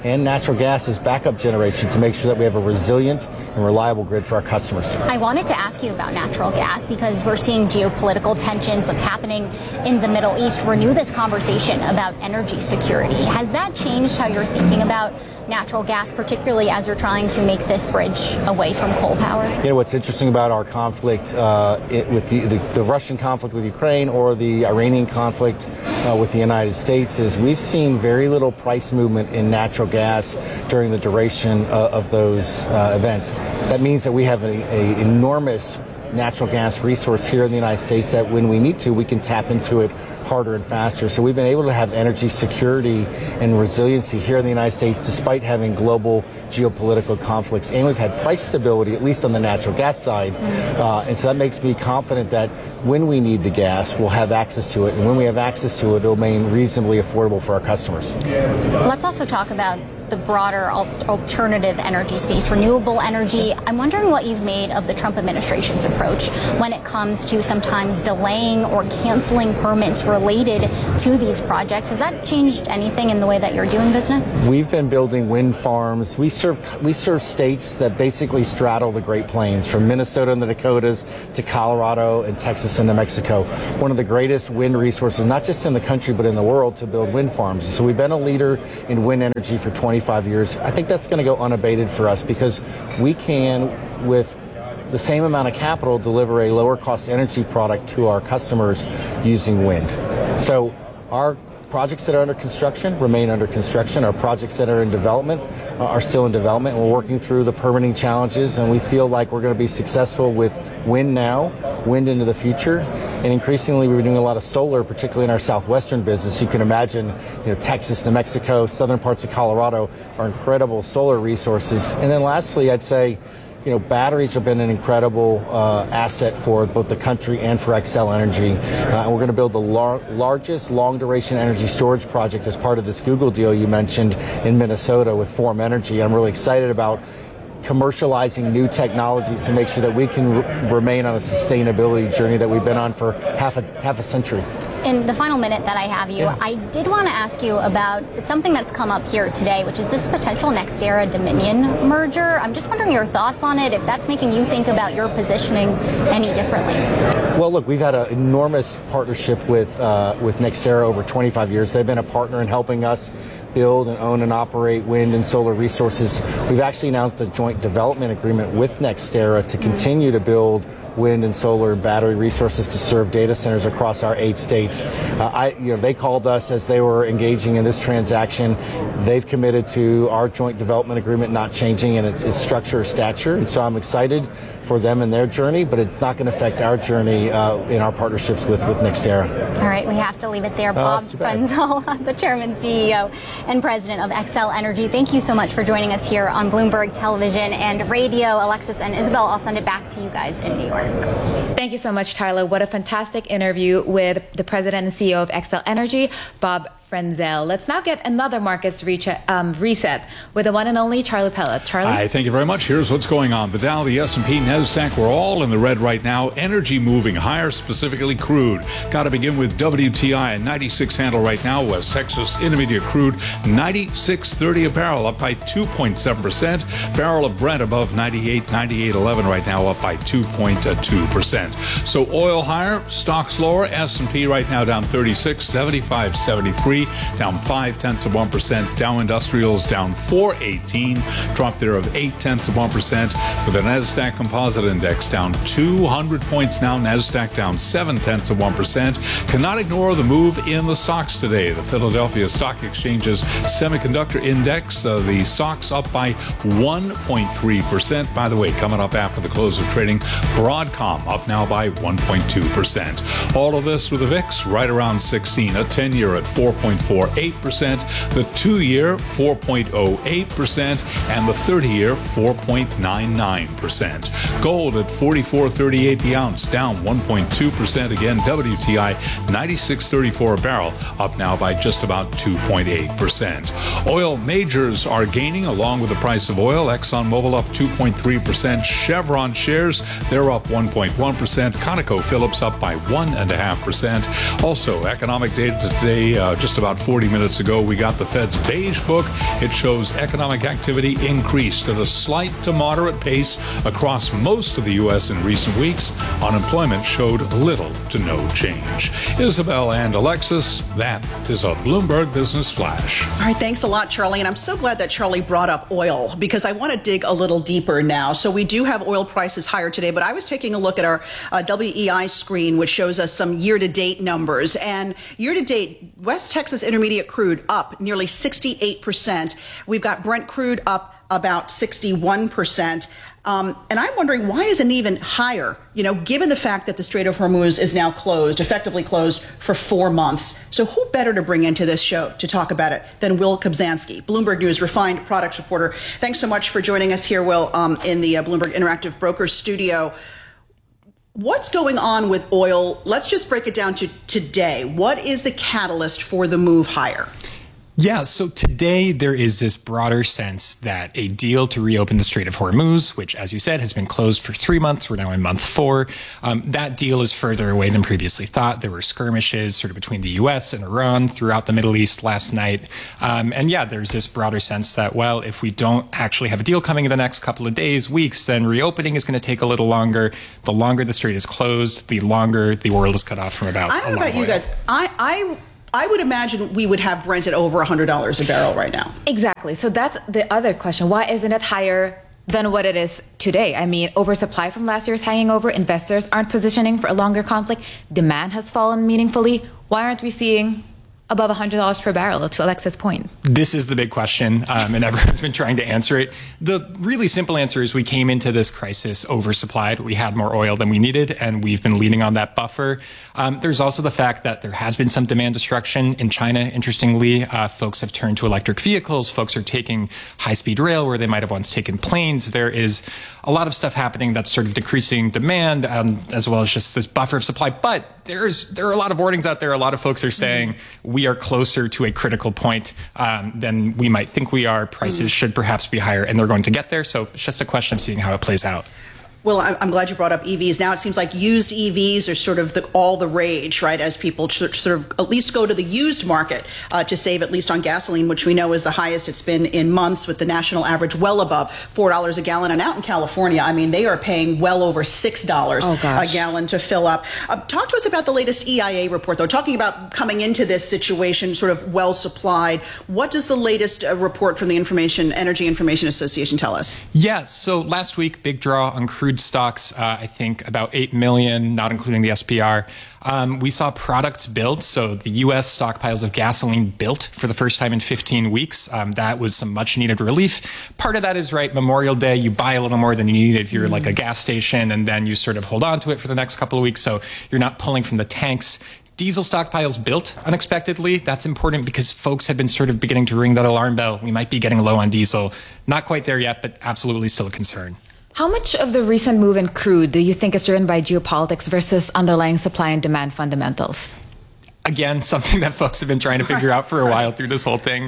and natural gas as backup generation to make sure that we have a resilient and reliable grid for our customers. I wanted to ask you about natural gas because we're seeing geopolitical tensions, what's happening in the Middle East, renew this conversation about energy security. Has that changed how you're thinking about natural gas, particularly as you're trying to make this bridge away from coal power? You know, what's interesting about our conflict with the Russian conflict with Ukraine or the Iranian conflict with the United States is we've seen very little price movement in natural gas during the duration of those events. That means that we have an enormous natural gas resource here in the United States that when we need to, we can tap into it harder and faster. So we've been able to have energy security and resiliency here in the United States despite having global geopolitical conflicts. And we've had price stability, at least on the natural gas side. And so that makes me confident that when we need the gas, we'll have access to it. And when we have access to it, it'll remain reasonably affordable for our customers. Let's also talk about the broader alternative energy space, renewable energy. I'm wondering what you've made of the Trump administration's approach when it comes to sometimes delaying or canceling permits related to these projects. Has that changed anything in the way that you're doing business? We've been building wind farms. We serve states that basically straddle the Great Plains, from Minnesota and the Dakotas to Colorado and Texas and New Mexico. One of the greatest wind resources, not just in the country, but in the world, to build wind farms. So we've been a leader in wind energy for 25 years. I think that's going to go unabated for us because we can, with the same amount of capital, deliver a lower cost energy product to our customers using wind. So our projects that are under construction remain under construction. Our projects that are in development are still in development. We're working through the permitting challenges, and we feel like we're going to be successful with wind now, wind into the future, and increasingly we're doing a lot of solar, particularly in our southwestern business. You can imagine, Texas, New Mexico, southern parts of Colorado are incredible solar resources. And then lastly, I'd say, batteries have been an incredible asset for both the country and for Xcel Energy. We're going to build the largest long-duration energy storage project as part of this Google deal you mentioned in Minnesota with Form Energy. I'm really excited about commercializing new technologies to make sure that we can remain on a sustainability journey that we've been on for half a century. In the final minute that I have you, I did want to ask you about something that's come up here today, which is this potential NextEra Dominion merger. I'm just wondering your thoughts on it, if that's making you think about your positioning any differently. Well, look, we've had an enormous partnership with NextEra over 25 years. They've been a partner in helping us build and own and operate wind and solar resources. We've actually announced a joint development agreement with NextEra to continue to build wind and solar and battery resources to serve data centers across our 8 states. They called us as they were engaging in this transaction. They've committed to our joint development agreement not changing in its structure or stature. And so I'm excited for them and their journey, but it's not going to affect our journey in our partnerships with NextEra. All right, we have to leave it there. Bob Frenzel, the chairman, CEO, and president of Xcel Energy, thank you so much for joining us here on Bloomberg Television and Radio. Alexis and Isabel, I'll send it back to you guys in New York. Thank you so much, Tyler. What a fantastic interview with the president and CEO of Xcel Energy, Bob Frenzel. Let's now get another markets reset with the one and only Charlie Pellet. Charlie? Hi, thank you very much. Here's what's going on. The Dow, the S&P, NASDAQ, we're all in the red right now. Energy moving higher, specifically crude. Got to begin with WTI, a 96 handle right now. West Texas Intermediate crude, 96.30 a barrel, up by 2.7%. Barrel of Brent above 98.11 right now, up by 2.2%. So oil higher, stocks lower. S&P right now down 36, 75.73. Down 0.5%. Dow Industrials down 418, drop there of 0.8%, with the Nasdaq Composite Index down 200 points now. Nasdaq down 0.7%. Cannot ignore the move in the stocks today. The Philadelphia Stock Exchange's Semiconductor Index, the stocks up by 1.3%. By the way, coming up after the close of trading, Broadcom up now by 1.2%. All of this with the VIX right around 16, a 10-year at 4.48%, the 2-year 4.08%, and the 30-year 4.99%. Gold at $44.38 the ounce, down 1.2%. Again, WTI 96.34 a barrel, up now by just about 2.8%. Oil majors are gaining along with the price of oil. ExxonMobil up 2.3%. Chevron shares, they're up 1.1%. ConocoPhillips up by 1.5%. Also, economic data today, just Just about 40 minutes ago, we got the Fed's Beige Book. It shows economic activity increased at a slight to moderate pace across most of the U.S. in recent weeks. Unemployment showed little to no change. Isabel and Alexis, that is a Bloomberg Business Flash. All right, thanks a lot, Charlie. And I'm so glad that Charlie brought up oil because I want to dig a little deeper now. So we do have oil prices higher today, but I was taking a look at our WEI screen, which shows us some year-to-date numbers. And year-to-date, West Texas Intermediate crude up nearly 68%. We've got Brent crude up about 61%. And I'm wondering, why isn't it even higher, given the fact that the Strait of Hormuz is now effectively closed for 4 months? So who better to bring into this show to talk about it than Will Kobzanski, Bloomberg News refined products reporter. Thanks so much for joining us here, Will, in the Bloomberg Interactive Brokers studio. What's going on with oil? Let's just break it down to today. What is the catalyst for the move higher? Yeah, so today there is this broader sense that a deal to reopen the Strait of Hormuz, which, as you said, has been closed for 3 months, we're now in month 4, that deal is further away than previously thought. There were skirmishes sort of between the U.S. and Iran throughout the Middle East last night. And yeah, there's this broader sense that, well, if we don't actually have a deal coming in the next couple of days, weeks, then reopening is going to take a little longer. The longer the strait is closed, the longer the oil is cut off from about. I don't know about you guys. I would imagine we would have Brent at over $100 a barrel right now. Exactly. So that's the other question. Why isn't it higher than what it is today? I mean, oversupply from last year is hanging over. Investors aren't positioning for a longer conflict. Demand has fallen meaningfully. Why aren't we seeing above $100 per barrel, to Alexis' point? This is the big question, and everyone's been trying to answer it. The really simple answer is we came into this crisis oversupplied. We had more oil than we needed, and we've been leaning on that buffer. There's also the fact that there has been some demand destruction in China. Interestingly, folks have turned to electric vehicles. Folks are taking high-speed rail where they might have once taken planes. There is a lot of stuff happening that's sort of decreasing demand, as well as just this buffer of supply. But there are a lot of warnings out there. A lot of folks are saying we are closer to a critical point than we might think we are. Prices should perhaps be higher, and they're going to get there. So it's just a question of seeing how it plays out. Well, I'm glad you brought up EVs. Now it seems like used EVs are sort of all the rage, right, as people sort of at least go to the used market to save at least on gasoline, which we know is the highest it's been in months, with the national average well above $4 a gallon. And out in California, I mean, they are paying well over $6 a gallon to fill up. Talk to us about the latest EIA report, though, talking about coming into this situation sort of well supplied. What does the latest report from the Energy Information Association tell us? Yeah, so last week, big draw on crude stocks, I think about 8 million, not including the SPR. We saw products build. So the U.S. stockpiles of gasoline built for the first time in 15 weeks. That was some much needed relief. Part of that is, right, Memorial Day, you buy a little more than you need if you're like a gas station, and then you sort of hold on to it for the next couple of weeks. So you're not pulling from the tanks. Diesel stockpiles built unexpectedly. That's important because folks have been sort of beginning to ring that alarm bell. We might be getting low on diesel. Not quite there yet, but absolutely still a concern. How much of the recent move in crude do you think is driven by geopolitics versus underlying supply and demand fundamentals? Again, something that folks have been trying to figure out for a while through this whole thing.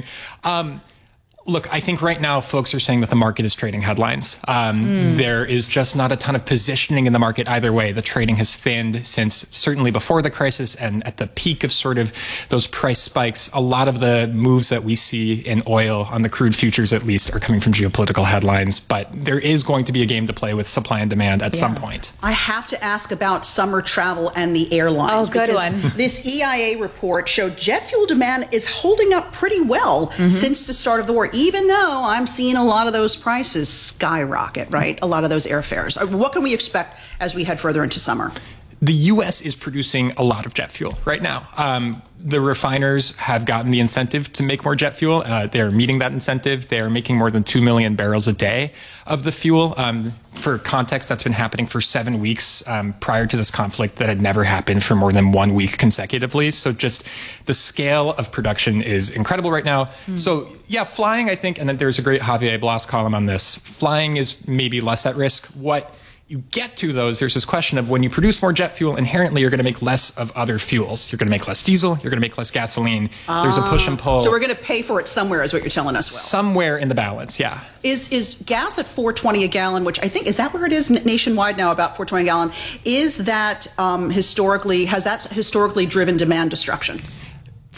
Look, I think right now folks are saying that the market is trading headlines. There is just not a ton of positioning in the market either way. The trading has thinned since certainly before the crisis, and at the peak of sort of those price spikes, a lot of the moves that we see in oil, on the crude futures at least, are coming from geopolitical headlines. But there is going to be a game to play with supply and demand at some point. I have to ask about summer travel and the airlines. Oh, good one. This EIA report showed jet fuel demand is holding up pretty well since the start of the war, even though I'm seeing a lot of those prices skyrocket, right? A lot of those airfares. What can we expect as we head further into summer? The U.S. is producing a lot of jet fuel right now. The refiners have gotten the incentive to make more jet fuel. They're meeting that incentive. They are making more than 2 million barrels a day of the fuel. For context, that's been happening for 7 weeks prior to this conflict. That had never happened for more than 1 week consecutively. So just the scale of production is incredible right now. So yeah, flying, I think, and then there's a great Javier Blas column on this. Flying is maybe less at risk. What you get to those, there's this question of when you produce more jet fuel, inherently you're going to make less of other fuels. You're going to make less diesel. You're going to make less gasoline. There's a push and pull. So we're going to pay for it somewhere, is what you're telling us, Will. Somewhere in the balance, yeah. Is gas at $4.20 a gallon, which I think, is that where it is nationwide now, about $4.20 a gallon? Is that has that historically driven demand destruction?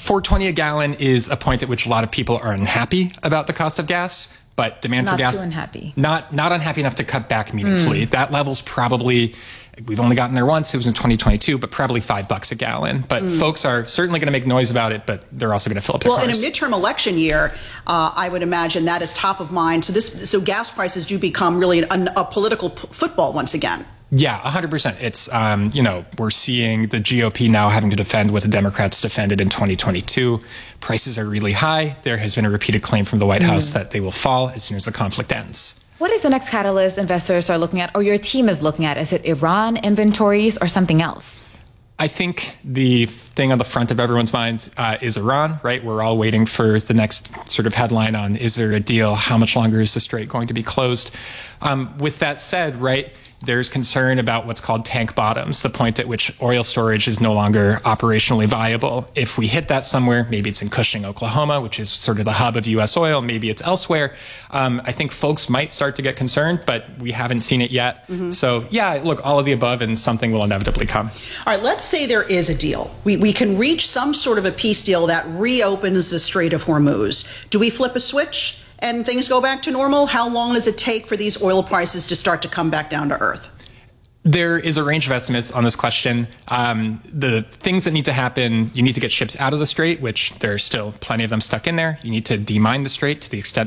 $4.20 a gallon is a point at which a lot of people are unhappy about the cost of gas, but demand for gas not too unhappy. Not unhappy enough to cut back meaningfully. That level's probably, we've only gotten there once, it was in 2022, but probably $5 a gallon. But folks are certainly going to make noise about it, but they're also going to fill up their cars. In a midterm election year, I would imagine that is top of mind. So gas prices do become really a political football once again. Yeah, 100%. It's, we're seeing the GOP now having to defend what the Democrats defended in 2022. Prices are really high. There has been a repeated claim from the White House that they will fall as soon as the conflict ends. What is the next catalyst investors are looking at, or your team is looking at? Is it Iran inventories or something else? I think the thing on the front of everyone's mind is Iran, right? We're all waiting for the next sort of headline on, is there a deal? How much longer is the strait going to be closed? With that said, right, there's concern about what's called tank bottoms, the point at which oil storage is no longer operationally viable. If we hit that somewhere, maybe it's in Cushing, Oklahoma, which is sort of the hub of U.S. oil, maybe it's elsewhere. I think folks might start to get concerned, but we haven't seen it yet. So yeah, look, all of the above, and something will inevitably come. All right, let's say there is a deal. We can reach some sort of a peace deal that reopens the Strait of Hormuz. Do we flip a switch and things go back to normal? How long does it take for these oil prices to start to come back down to earth? There is a range of estimates on this question. The things that need to happen, you need to get ships out of the strait, which there are still plenty of them stuck in there. You need to demine the strait to the extent